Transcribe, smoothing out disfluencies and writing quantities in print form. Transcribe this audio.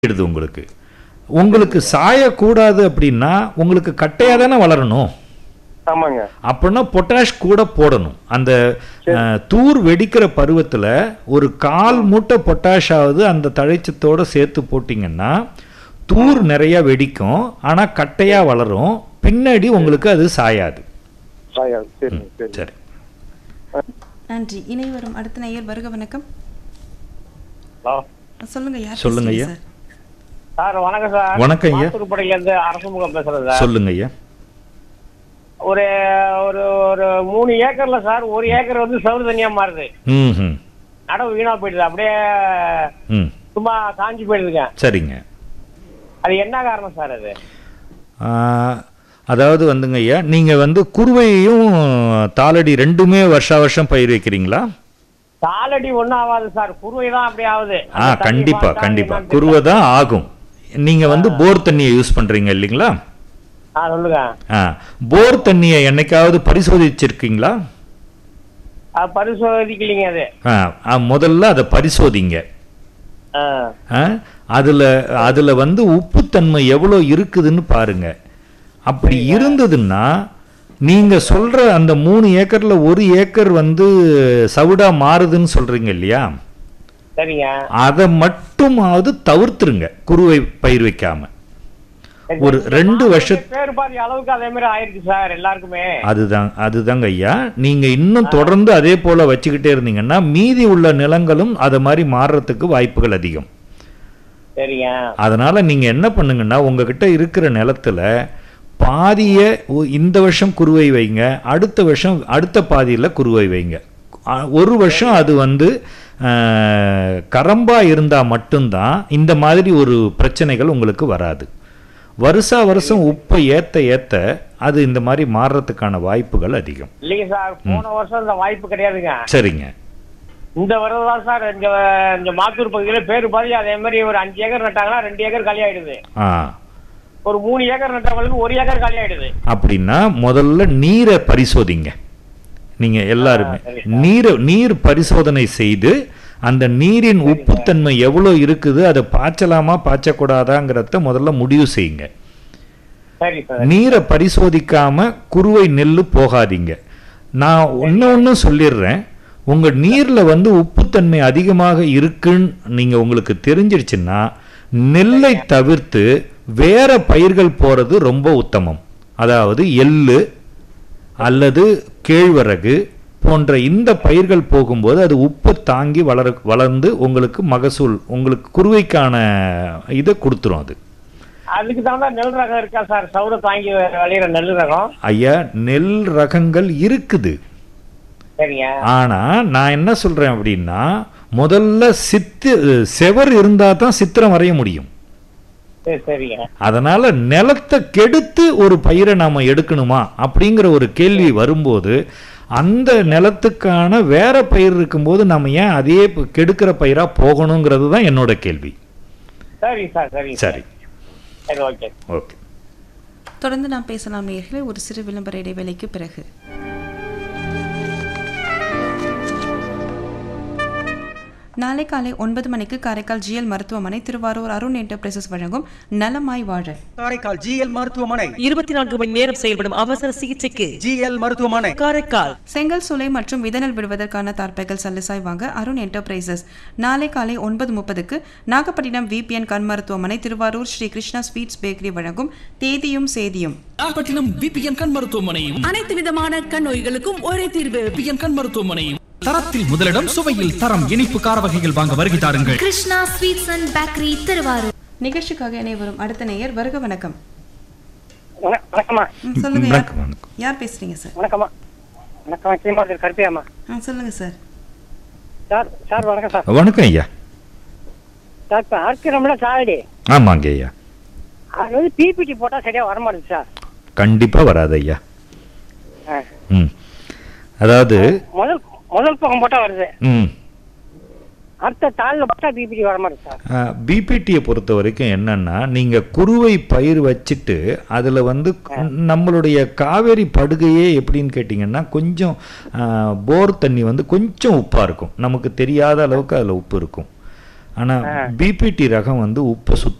எடுது உங்களுக்கு உங்களுக்கு சாயக்கூடாது அப்படின்னா உங்களுக்கு கட்டையாக தானே வளரணும். ஆமாங்க. அப்படின்னா பொட்டாஷ் கூட போடணும். அந்த தூர் வெடிக்கிற பருவத்தில் ஒரு 1/4 மூட்டை பொட்டாஷாவது அந்த தழைச்சத்தோடு சேர்த்து போட்டிங்கன்னா தூர் நிறைய வெடிக்கும், ஆனால் கட்டையாக வளரும். பின்னாடி உங்களுக்கு அது சாயாது. சரி, நன்றி. இணை வரும் அடுத்த நேயர். வருக வணக்கம். சொல்லுங்க, யார் சொல்லுங்க ஐயா. சார் வணக்கம் சார். வணக்கம் ஐயா. தூத்துக்குடியில இருந்து அரசுமுகம் பேசுறேன் சார். சொல்லுங்க ஐயா. ஒரு ஒரு ஒரு 3 ஏக்கர்ல சார் 1 ஏக்கர் வந்து சவுறு தனியா மாறுது. நடவு வீணா போயிடுது, அப்படியே சும்மா காஞ்சி போயிடுதுங்க. சரிங்க. அது என்ன காரணம் சார் அது? அதாவது வந்துங்க ஐயா, நீங்க வந்து குருவையும் தாளடி ரெண்டுமே வருஷம் பயிர் வைக்கிறீங்களா? தாளடி ஒன்றும் ஆகாது சார், குருவை தான் அப்படி ஆகுது. கண்டிப்பா கண்டிப்பா குருவை தான் ஆகும். நீங்க வந்து போர் தண்ணியை யூஸ் பண்றீங்க இல்லைங்களா? சொல்லுங்க. போர் தண்ணியை என்னைக்காவது பரிசோதிச்சிருக்கீங்களா? பரிசோதிக்கலீங்க. அது முதல்ல அதை பரிசோதிங்க. அதுல வந்து உப்புத்தன்மை எவ்வளவு இருக்குதுன்னு பாருங்க. அப்படி இருந்ததுன்னா நீங்க சொல்ற அந்த 3 ஏக்கர்ல 1 ஏக்கர் வந்து சவுடா மாறுதுன்னு சொல்றீங்க இல்லையா? சரிங்க. அதை மட்டுமாவது தவிர்த்துருங்க, குருவை பயிர் வைக்காம. ஒரு 2 அளவுக்கு அதே மாதிரி ஆயிருக்கு சார் எல்லாருக்குமே. அதுதாங்க ஐயா. நீங்க இன்னும் தொடர்ந்து அதே போல வச்சுக்கிட்டே இருந்தீங்கன்னா மீதி உள்ள நிலங்களும் அதை மாதிரி மாறுறதுக்கு வாய்ப்புகள் அதிகம். சரிங்க. அதனால நீங்க என்ன பண்ணுங்கன்னா, உங்ககிட்ட இருக்கிற நிலத்துல பாதிய இந்த வருஷம் குருவை வைங்க, அடுத்த வருஷம் அடுத்த பாதியில குருவை வைங்க. ஒரு வருஷம் அது வந்து கரம்பா இருந்தா மட்டும்தான் இந்த மாதிரி ஒரு பிரச்சனைகள் உங்களுக்கு வராது. வருஷம் உப்பை ஏத்த அது இந்த மாதிரி மாறுறதுக்கான வாய்ப்புகள் அதிகம். இல்லைங்க சார், போன வருஷம் இந்த வாய்ப்பு கிடையாதுங்க. சரிங்க. இந்த வருடம் தான் சார் இந்த மாத்தூர் பகுதியில பேரு பாதி அதே மாதிரி ஒரு 5 ஏக்கர் நட்டாங்கன்னா 2 ஏக்கர் காலி ஆயிடுது. ஒரு 3 ஏக்கர் நட்டவங்களுக்கு 1 ஏக்கர் காலி ஆயிடுது. அப்படின்னா முதல்ல நீரை பரிசோதிங்க. நீங்க எல்லாருமே நீர் பரிசோதனை செய்து அந்த நீரின் உப்புத்தன்மை எவ்வளவு இருக்குது, அதை பாய்ச்சலாமா பாய்ச்சக்கூடாதாங்கிறத முதல்ல முடிவு செய்யுங்க. நீரை பரிசோதிக்காம குருவை நெல்லு போகாதீங்க. நான் ஒன்னு சொல்லிடுறேன், உங்க நீர்ல வந்து உப்புத்தன்மை அதிகமாக இருக்குன்னு நீங்க உங்களுக்கு தெரிஞ்சிருச்சுன்னா நெல்லை தவிர்த்து வேற பயிர்கள் போறது ரொம்ப உத்தமம். அதாவது எள்ளு அல்லது கேழ்வரகு போன்ற இந்த பயிர்கள் போகும்போது அது உப்பை தாங்கி வளர்ந்து உங்களுக்கு மகசூல், உங்களுக்கு குருவைக்கான இதை கொடுத்துரும். அதுக்கு தான் நெல் ரகம் இருக்கா சார், சவுட தாங்கி விளையிற நெல் ரகம்? ஐயா, நெல் ரகங்கள் இருக்குது. ஆனா நான் என்ன சொல்றேன் அப்படின்னா, முதல்ல செவர் இருந்தா தான் சித்திரம் வரைய முடியும். அதனால நிலத்தை கெடுத்து ஒரு பயிரை நாம எடுக்கணுமா அப்படிங்கிற ஒரு கேள்வி வரும்போது, அந்த நிலத்துக்கான வேற பயிர் இருக்கும்போது நம்ம ஏன் அதே கெடுக்கிற பயிரா போகணுங்கிறது தான் என்னோட கேள்வி. சரி சார். சரி. ஓகே. தொடர்ந்து நாம் பேசலாம் நேயர்களே, ஒரு சிறு விளம்பர இடைவேளைக்கு பிறகு. நாளை காலை 9 மணிக்கு காரைக்கால் ஜிஎல் மருத்துவமனை, திருவாரூர் அருண் என்டர்பிரைசஸ் வழங்கும் நலமாய் வாழ. காரைக்கால் ஜிஎல் மருத்துவமனை 24 மணி நேரம் செயல்படும் அவசர சிகிச்சைக்கு ஜிஎல் மருத்துவமனை காரைக்கால். செங்கல் சூளை மற்றும் விதனல் விடுவதற்கான தார்பைகள் சல்லிசாய் வாங்க அருண் என்டர்பிரைசஸ். நாளை காலை 9:30க்கு நாகப்பட்டினம் விபிஎன் கண் மருத்துவமனை, திருவாரூர் ஸ்ரீ கிருஷ்ணா ஸ்வீட்ஸ் பேக்கரி வழங்கும் தேதியும் சேதியும். நாகப்பட்டினம் விபிஎன் கண் மருத்துவமனையும் அனைத்து விதமான கண் நோய்களுக்கும் ஒரே தீர்வு. விபிஎன் கண் மருத்துவமனையும். தரத்தில் முதலிடம், சுவையில் தரம். இனிப்பு கார வகைகள் வாங்க வருகை தாருங்கள். Krishna sweets and bakery, Thiruvarur. நிகழ்ச்சிக்காக இணைவரும் அடுத்த நேயர். வருக வணக்கம். வணக்கம்மா. சொல்லுங்க, யார் பேசுறீங்க சார்? வணக்கம்மா. வணக்கம், சீமாதேவி கருப்பியாமா. சொல்லுங்க சார். சார் வணக்கம் சார். வணக்கம் ஐயா. சார் இப்போ அர்க்கிறோம்ல சாடி. ஆமாங்க ஐயா. அது வந்து பிபிடி போட்டா சரியா வர மாட்டேங்குது சார். கண்டிப்பா வராது ஐயா. அதாவது முதல் பக்கம் போட்டா வருது, அடுத்த தாளில் போட்டா பிபிடி வர மாட்டேங்குது சார். பிபிடியை பொறுத்த வரைக்கும் என்னன்னா, நீங்க குருவை பயிர் வச்சுட்டு அதுல வந்து நம்மளுடைய காவேரி படுகையே எப்படின்னு கேட்டீங்கன்னா, கொஞ்சம் போர் தண்ணி வந்து கொஞ்சம் உப்பா இருக்கும், நமக்கு தெரியாத அளவுக்கு அதுல உப்பு இருக்கும். ஆனா பிபிடி ரகம் வந்து உப்பை